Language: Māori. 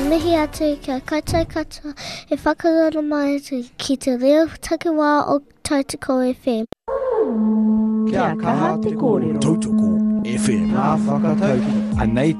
mihi atu kia koutou katoa e whakarara mai atu ki te reo takiwā o Tautoko FM. Kia kaha te kōrero. Tautoko FM. Nā whakatauki. Anei